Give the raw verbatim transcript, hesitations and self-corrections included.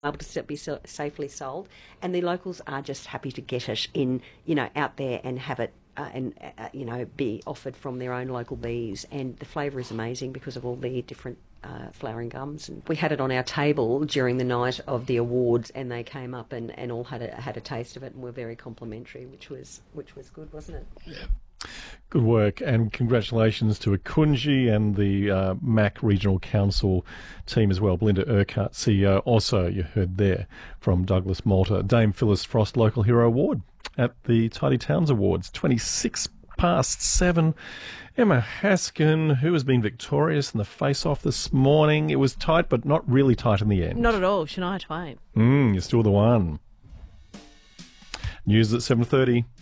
able to be safely sold, and the locals are just happy to get it in, you know, out there and have it uh, and uh, you know, be offered from their own local bees. And the flavour is amazing because of all the different uh, flowering gums. And we had it on our table during the night of the awards, and they came up and, and all had a had a taste of it and were very complimentary, which was which was good, wasn't it? Yeah. Good work, and congratulations to Akunji and the uh, M A C Regional Council team as well. Belinda Urquhart, C E O. Also, you heard there from Douglas Malta. Dame Phyllis Frost Local Hero Award at the Tidy Towns Awards. twenty-six past seven. Emma Haskin, who has been victorious in the face-off this morning. It was tight, but not really tight in the end. Not at all. Shania Twain. Mm, you're still the one. News at seven thirty.